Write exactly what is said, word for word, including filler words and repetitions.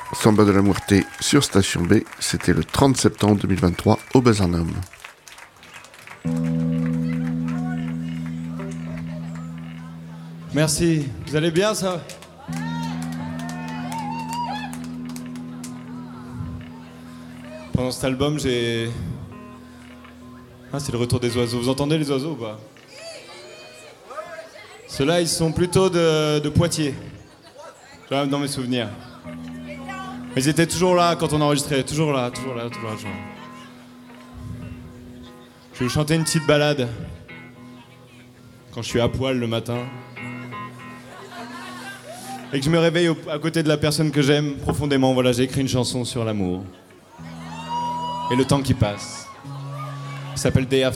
Samba de la Muerte sur Station B, c'était le trente septembre deux mille vingt-trois au Bazarnum. Merci, vous allez bien ça? Pendant cet album, j'ai... Ah, c'est le retour des oiseaux. Vous entendez les oiseaux ou pas? Ceux-là, ils sont plutôt de, de Poitiers. Là, dans mes souvenirs. Mais ils étaient toujours là quand on enregistrait. Toujours là, toujours là, toujours là. Toujours là. Je vais vous chanter une petite balade. Quand je suis à poil le matin. Et que je me réveille au, à côté de la personne que j'aime profondément. Voilà, j'ai écrit une chanson sur l'amour. Et le temps qui passe. Ça s'appelle Day After.